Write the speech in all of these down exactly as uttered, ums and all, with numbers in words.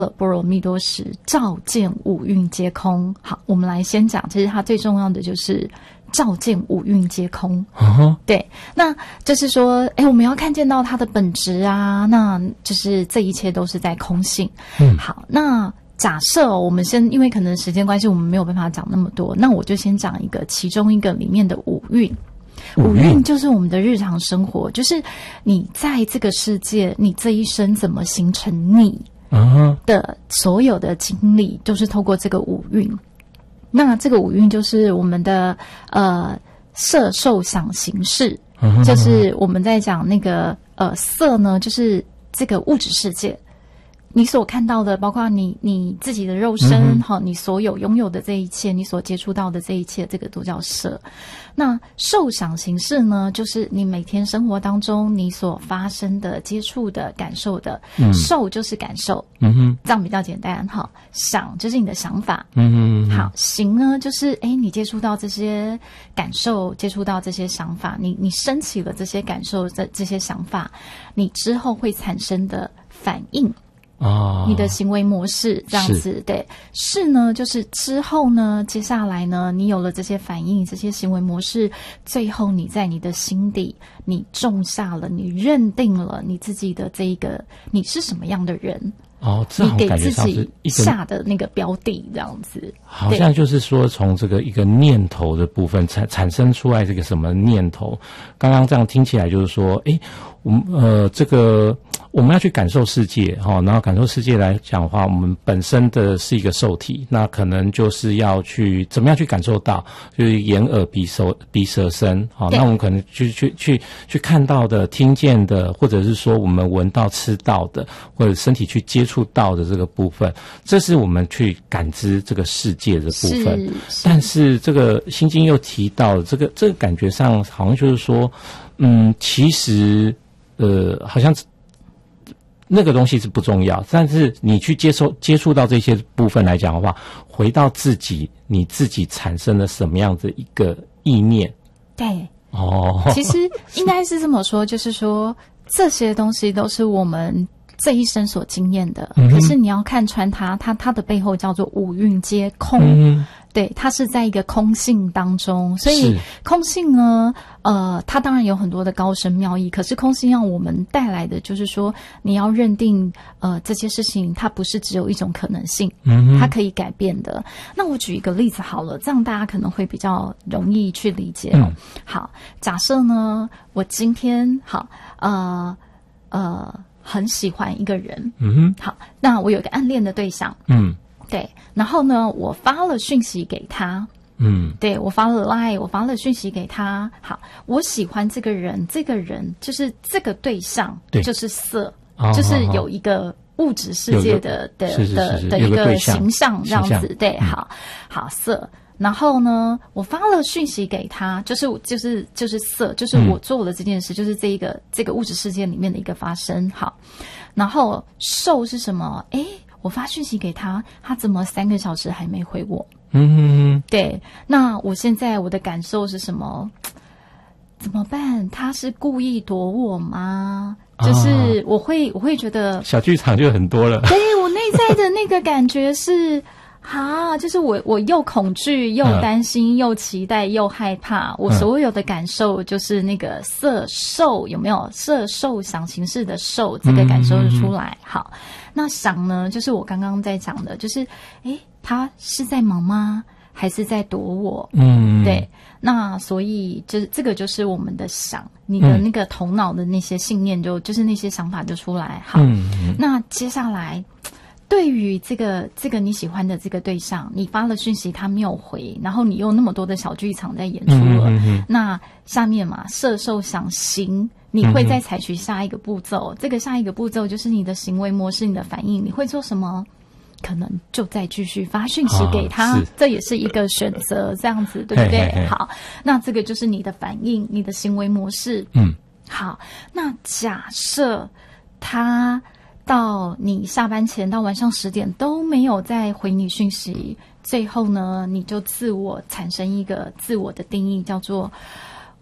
般若蜜多时，照见五蕴皆空。好，我们来先讲，其实它最重要的就是照见五蕴皆空。Uh-huh. 对，那就是说，哎，我们要看见到它的本质啊，那就是这一切都是在空性。嗯，好，那假设我们先，因为可能时间关系，我们没有办法讲那么多，那我就先讲一个其中一个里面的五蕴。五蕴就是我们的日常生活，就是你在这个世界，你这一生怎么形成你的所有的经历，就是透过这个五蕴。那这个五蕴就是我们的呃色受想行识，就是我们在讲那个呃色呢，就是这个物质世界。你所看到的，包括你你自己的肉身，哈、嗯，你所有拥有的这一切，你所接触到的这一切，这个都叫色。那受想行识呢，就是你每天生活当中你所发生的、接触的、感受的。嗯、受就是感受，嗯哼，这样比较简单哈。想就是你的想法，嗯哼，好。行呢，就是哎，你接触到这些感受，接触到这些想法，你你升起了这些感受、这这些想法，你之后会产生的反应。哦，你的行为模式这样子，对，是呢，就是之后呢，接下来呢，你有了这些反应，这些行为模式，最后你在你的心底，你种下了，你认定了你自己的这一个，你是什么样的人。哦，这好像感觉上是一个下的那个标的这样子， 好像就是说从这个一个念头的部分产产生出来这个什么念头。刚刚这样听起来就是说，诶，我们呃这个我们要去感受世界哈、哦，然后感受世界来讲的话，我们本身的是一个受体，那可能就是要去怎么样去感受到，就是眼耳鼻手鼻舌身，好、哦，那我们可能去去去去看到的、听见的，或者是说我们闻到、吃到的，或者身体去接触。触到的这个部分，这是我们去感知这个世界的部分。是是，但是这个心经又提到这个，这个感觉上好像就是说，嗯，其实呃，好像那个东西是不重要，但是你去接受接触到这些部分来讲的话，回到自己，你自己产生了什么样的一个意念？ 对，哦，其实应该是这么说，就是说这些东西都是我们这一生所经验的，嗯、可是你要看穿它，它它的背后叫做五蕴皆空，嗯、对，它是在一个空性当中，所以空性呢，呃，它当然有很多的高深妙义，可是空性让我们带来的就是说，你要认定，呃，这些事情它不是只有一种可能性，嗯、它可以改变的。那我举一个例子好了，这样大家可能会比较容易去理解。嗯、好，假设呢，我今天好，呃，呃。很喜欢一个人，嗯哼，好，那我有一个暗恋的对象，嗯，对，然后呢，我发了讯息给他，嗯，对，我发了 line， 我发了讯息给他，好，我喜欢这个人，这个人就是这个对象，对，就是色，哦、就是有一个物质世界的的的的一个形象这样子，对，嗯、好，好色。然后呢，我发了讯息给他，就是就是就是色，就是我做了这件事，嗯、就是这一个这个物质世界里面的一个发生。好，然后受是什么？诶，我发讯息给他，他怎么三个小时还没回我？嗯，嗯对。那我现在我的感受是什么？怎么办？他是故意躲我吗？就是我会我会觉得小剧场就很多了。 对，我内在的那个感觉是。啊，就是我，我又恐惧，又担心，又期待，又害怕。我所有的感受就是那个色受，有没有色受想行识的受这个感受就出来。好，那想呢，就是我刚刚在讲的，就是诶，他是在忙吗？还是在躲我？嗯，对。那所以这这个就是我们的想，你的那个头脑的那些信念就，就就是那些想法就出来。好，嗯、那接下来。对于这个这个你喜欢的这个对象，你发了讯息他没有回，然后你又那么多的小剧场在演出了，嗯、哼哼那下面嘛，色受想行，你会再采取下一个步骤，嗯、这个下一个步骤就是你的行为模式，你的反应，你会做什么？可能就再继续发讯息给他，哦、这也是一个选择，这样子对不对？嘿嘿嘿好，那这个就是你的反应，你的行为模式。嗯，好，那假设他。到你下班前到晚上十点都没有再回你讯息，最后呢，你就自我产生一个自我的定义，叫做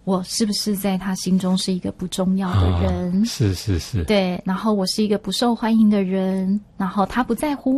我是不是在他心中是一个不重要的人？ 啊、是是是， 对，然后我是一个不受欢迎的人，然后他不在乎